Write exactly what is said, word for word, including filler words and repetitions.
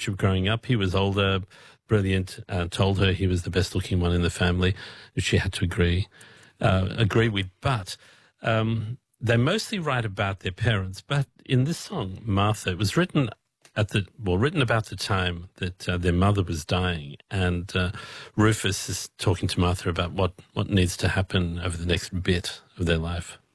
relationship growing up. He was older, brilliant, uh, told her he was the best-looking one in the family, which she had to agree uh, agree with. But um, they mostly write about their parents. But in this song, Martha, it was written at the well, written about the time that uh, their mother was dying, and uh, Rufus is talking to Martha about what what needs to happen over the next bit of their life.